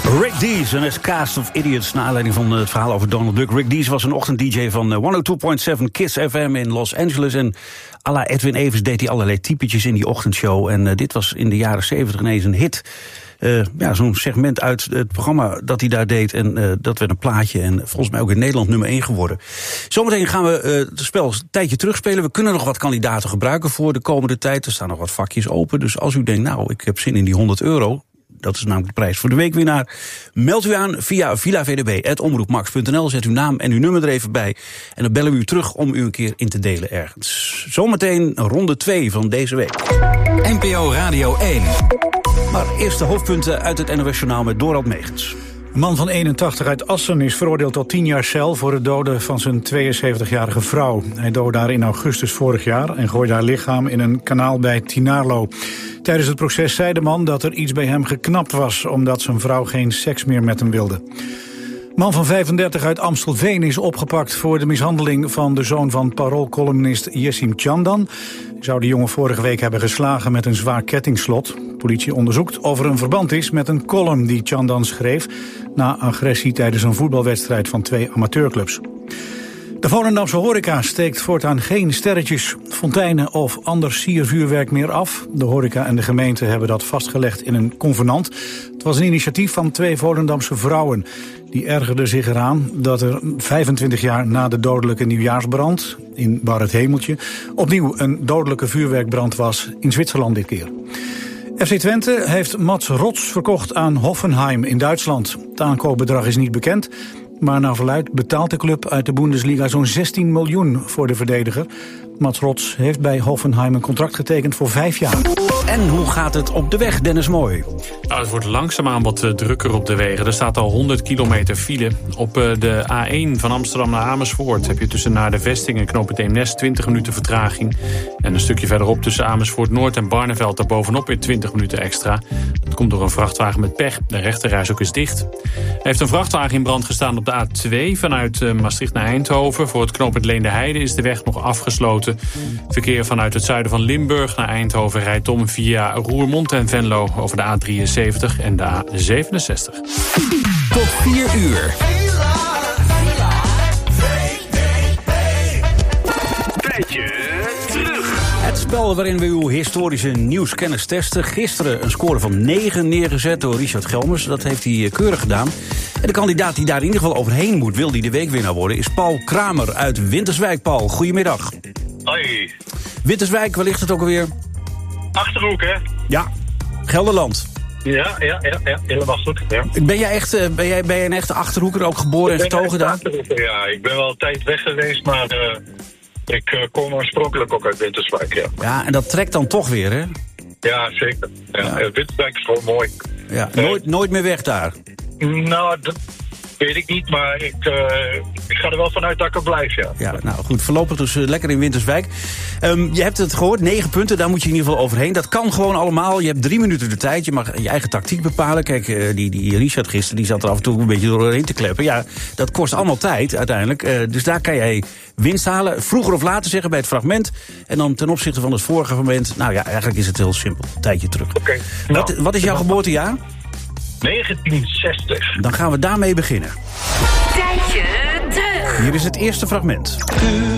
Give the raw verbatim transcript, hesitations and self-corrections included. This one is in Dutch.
Rick Dees en his Cast of Idiots. Naar aanleiding van het verhaal over Donald Duck. Rick Dees was een ochtend-D J van honderdtwee komma zeven Kiss F M in Los Angeles. En à la Edwin Evers deed hij allerlei typetjes in die ochtendshow. En uh, dit was in de jaren zeventig ineens een hit. Uh, ja, zo'n segment uit het programma dat hij daar deed. En uh, dat werd een plaatje. En volgens mij ook in Nederland nummer één geworden. Zometeen gaan we uh, het spel een tijdje terugspelen. We kunnen nog wat kandidaten gebruiken voor de komende tijd. Er staan nog wat vakjes open. Dus als u denkt, nou, ik heb zin in die honderd euro... dat is namelijk de prijs voor de weekwinnaar. Meld u aan via villavdb punt omroepmax punt n l. Zet uw naam en uw nummer er even bij. En dan bellen we u terug om u een keer in te delen ergens. Zometeen ronde twee van deze week. N P O Radio één. Maar eerst de hoofdpunten uit het N O S-journaal met Dorald Megens. Een man van eenentachtig uit Assen is veroordeeld tot tien jaar cel... voor het doden van zijn tweeënzeventigjarige vrouw. Hij doodde haar in augustus vorig jaar... en gooide haar lichaam in een kanaal bij Tinarlo. Tijdens het proces zei de man dat er iets bij hem geknapt was... omdat zijn vrouw geen seks meer met hem wilde. Man van vijfendertig uit Amstelveen is opgepakt voor de mishandeling van de zoon van Parool-columnist Yesim Chandan. Hij zou de jongen vorige week hebben geslagen met een zwaar kettingslot. De politie onderzoekt of er een verband is met een column die Chandan schreef na agressie tijdens een voetbalwedstrijd van twee amateurclubs. De Volendamse horeca steekt voortaan geen sterretjes, fonteinen of ander siervuurwerk meer af. De horeca en de gemeente hebben dat vastgelegd in een convenant. Het was een initiatief van twee Volendamse vrouwen. Die ergerden zich eraan dat er vijfentwintig jaar na de dodelijke nieuwjaarsbrand in Bar het Hemeltje opnieuw een dodelijke vuurwerkbrand was, in Zwitserland dit keer. F C Twente heeft Mats Rots verkocht aan Hoffenheim in Duitsland. Het aankoopbedrag is niet bekend, maar naar verluidt betaalt de club uit de Bundesliga zo'n zestien miljoen voor de verdediger. Mats Rots heeft bij Hoffenheim een contract getekend voor vijf jaar. En hoe gaat het op de weg, Dennis Mooi? Nou, het wordt langzaamaan wat uh, drukker op de wegen. Er staat al honderd kilometer file. Op uh, de A één van Amsterdam naar Amersfoort heb je tussen naar de Vesting en knooppunt Eemnes twintig minuten vertraging. En een stukje verderop tussen Amersfoort Noord en Barneveld daarbovenop weer twintig minuten extra. Dat komt door een vrachtwagen met pech. De rechterrijstrook is dicht. Er heeft een vrachtwagen in brand gestaan op de A twee vanuit uh, Maastricht naar Eindhoven. Voor het knooppunt Leenderheide is de weg nog afgesloten. Verkeer vanuit het zuiden van Limburg naar Eindhoven rijdt om via Roermond en Venlo over de A drieënzeventig en de A zevenenzestig. Tot vier uur. Tijdje terug. Het spel waarin we uw historische nieuwskennis testen. Gisteren een score van negen neergezet door Richard Gelmers. Dat heeft hij keurig gedaan. En de kandidaat die daar in ieder geval overheen moet, wil die de weekwinnaar worden, is Paul Kramer uit Winterswijk. Paul, goedemiddag. Hoi. Winterswijk, waar ligt het ook alweer? Achterhoek, hè? Ja, Gelderland. Ja, ja, ja, ja, helemaal goed. Ja. Ben jij, echt, ben, jij, ben jij een echte Achterhoeker, ook geboren en getogen daar? Ja, ik ben wel een tijd weg geweest, maar uh, ik uh, kom oorspronkelijk ook uit Winterswijk, ja. Ja, en dat trekt dan toch weer, hè? Ja, zeker. Ja, ja. Winterswijk is gewoon mooi. Ja, nooit, uh, nooit meer weg daar? Nou, dat weet ik niet, maar ik, uh, ik ga er wel vanuit dat ik er blijf, ja. Ja, nou goed, voorlopig dus uh, lekker in Winterswijk. Um, je hebt het gehoord, negen punten, daar moet je in ieder geval overheen. Dat kan gewoon allemaal, je hebt drie minuten de tijd, je mag je eigen tactiek bepalen. Kijk, uh, die, die Richard gisteren, die zat er af en toe een beetje doorheen te kleppen. Ja, dat kost allemaal tijd uiteindelijk, uh, dus daar kan jij winst halen. Vroeger of later zeggen bij het fragment. En dan ten opzichte van het vorige fragment, nou ja, eigenlijk is het heel simpel, een tijdje terug. Oké. Okay, nou, wat, wat is jouw geboortejaar? negentien zestig. Dan gaan we daarmee beginnen. Tijdje terug. Hier is het eerste fragment.